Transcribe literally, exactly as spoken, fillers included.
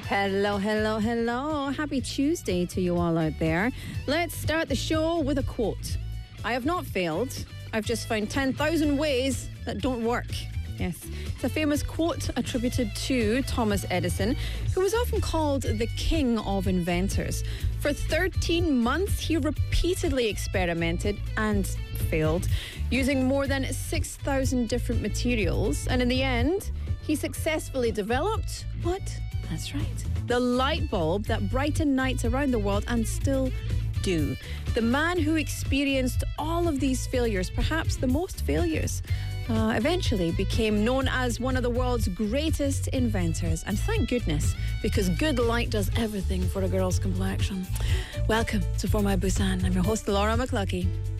Hello, hello, hello. Happy Tuesday to you all out there. Let's start the show with a quote. I have not failed. I've just found ten thousand ways that don't work. Yes, it's a famous quote attributed to Thomas Edison, who was often called the king of inventors. For thirteen months, he repeatedly experimented and failed, using more than six thousand different materials. And in the end, he successfully developed what? That's right. The light bulb that brightened nights around the world and still do. The man who experienced all of these failures, perhaps the most failures, uh, eventually became known as one of the world's greatest inventors. And thank goodness, because good light does everything for a girl's complexion. Welcome to For My Busan. I'm your host, Laura McCluskey.